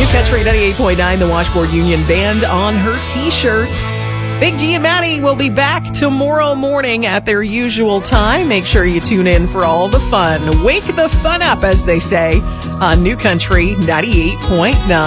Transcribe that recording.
Country 98.9, the Washboard Union Band on her t-shirt. Big G and Maddie will be back tomorrow morning at their usual time. Make sure you tune in for all the fun. Wake the fun up, as they say, on New Country 98.9.